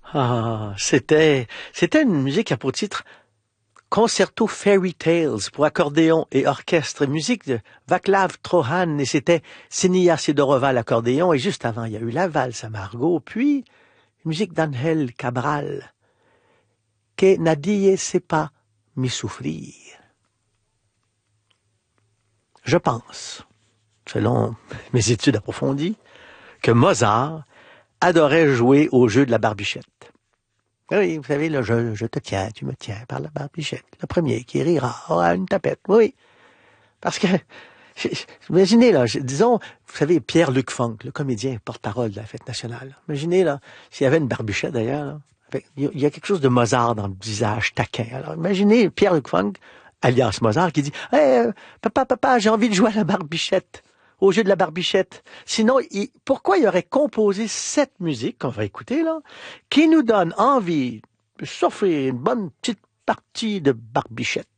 C'était une musique qui a pour titre Concerto Fairy Tales pour accordéon et orchestre, musique de Václav Trohan, et c'était Senia Sidorova à l'accordéon, et juste avant, il y a eu la valse à Margot, puis une musique d'Angel Cabral, Que nadie sepa mi sufrir. Je pense, selon mes études approfondies, que Mozart adorait jouer au jeu de la barbichette. Oui, vous savez, là, je te tiens, tu me tiens par la barbichette. Le premier qui rira aura une tapette. Oui, parce que, imaginez, là, disons, vous savez, Pierre-Luc Funk, le comédien porte-parole de la Fête nationale. Imaginez, là, s'il y avait une barbichette d'ailleurs, là, il y a quelque chose de Mozart dans le visage taquin. Alors, imaginez Pierre-Luc Funk, alias Mozart, qui dit « Hey, papa, j'ai envie de jouer à la barbichette. » Au jeu de la barbichette. Sinon, pourquoi il aurait composé cette musique qu'on va écouter là, qui nous donne envie de s'offrir une bonne petite partie de barbichette?